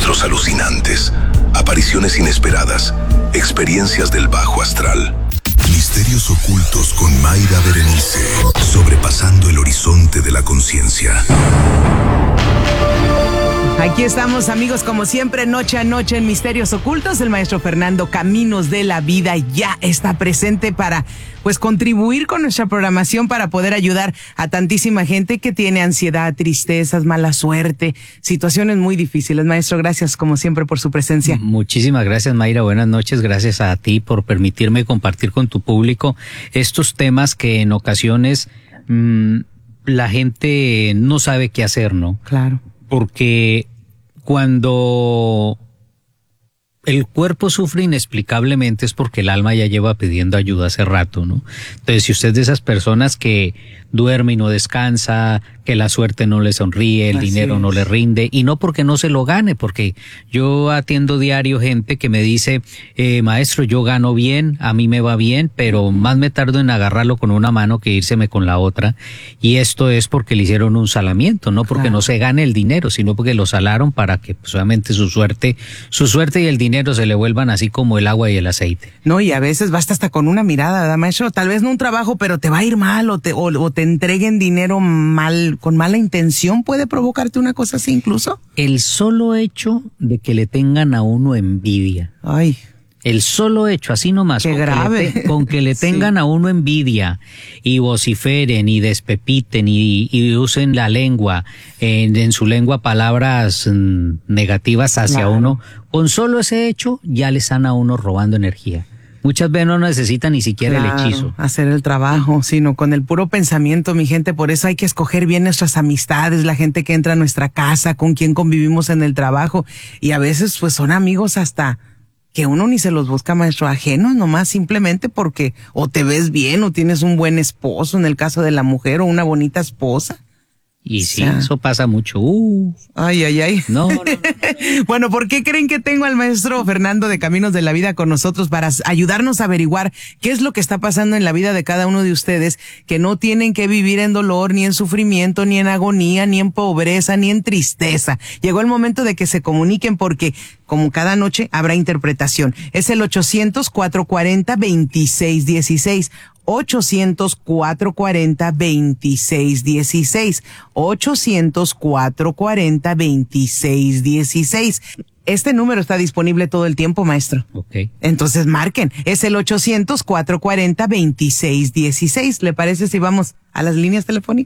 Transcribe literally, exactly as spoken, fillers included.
encuentros alucinantes, apariciones inesperadas, experiencias del bajo astral. Misterios ocultos con Mayra Berenice, sobrepasando el horizonte de la conciencia. Aquí estamos, amigos, como siempre, noche a noche en Misterios Ocultos. El maestro Fernando Caminos de la Vida ya está presente para, pues, contribuir con nuestra programación para poder ayudar a tantísima gente que tiene ansiedad, tristezas, mala suerte, situaciones muy difíciles. Maestro, gracias como siempre por su presencia. Muchísimas gracias, Mayra. Buenas noches. Gracias a ti por permitirme compartir con tu público estos temas que en ocasiones mmm, la gente no sabe qué hacer, ¿no? Claro. Porque cuando el cuerpo sufre inexplicablemente es porque el alma ya lleva pidiendo ayuda hace rato, ¿no? Entonces, si usted es de esas personas que duerme y no descansa, que la suerte no le sonríe, el Así dinero es. no le rinde, y no porque no se lo gane, porque yo atiendo diario gente que me dice, eh, maestro, yo gano bien, a mí me va bien, pero más me tardo en agarrarlo con una mano que írseme con la otra, y esto es porque le hicieron un salamiento, no porque Claro. no se gane el dinero, sino porque lo salaron para que pues, obviamente su suerte, su suerte y el dinero se le vuelvan así como el agua y el aceite. No, y a veces basta hasta con una mirada, ¿verdad, maestro? Tal vez no un trabajo, pero te va a ir mal o te, o, o te entreguen dinero mal, con mala intención. ¿Puede provocarte una cosa así incluso? El solo hecho de que le tengan a uno envidia. Ay, El solo hecho, así nomás, Qué con, grave. Que le, con que le Sí. tengan a uno envidia y vociferen y despepiten y, y usen la lengua, en, en su lengua palabras mm, negativas hacia Claro. uno, con solo ese hecho ya le están a uno robando energía. Muchas veces no necesitan ni siquiera claro, el hechizo. hacer el trabajo, sino con el puro pensamiento, mi gente. Por eso hay que escoger bien nuestras amistades, la gente que entra a nuestra casa, con quien convivimos en el trabajo. Y a veces pues son amigos hasta que uno ni se los busca, maestro, ajenos nomás simplemente porque o te ves bien o tienes un buen esposo, en el caso de la mujer, o una bonita esposa. Y sí, O sea. eso pasa mucho. Uh, Ay, ay, ay. no, no, no. Bueno, ¿por qué creen que tengo al maestro Fernando de Caminos de la Vida con nosotros para ayudarnos a averiguar qué es lo que está pasando en la vida de cada uno de ustedes, que no tienen que vivir en dolor, ni en sufrimiento, ni en agonía, ni en pobreza, ni en tristeza? Llegó el momento de que se comuniquen porque, como cada noche, habrá interpretación. Es el ochocientos, cuatrocientos cuarenta, veintiséis dieciséis. ochocientos, cuatrocientos cuarenta, veintiséis dieciséis. ochocientos, cuatrocientos cuarenta, veintiséis dieciséis. Este número está disponible todo el tiempo, maestro. Ok. Entonces marquen. Es el ochocientos, cuatrocientos cuarenta, veintiséis dieciséis. ¿Le parece si vamos a las líneas telefónicas?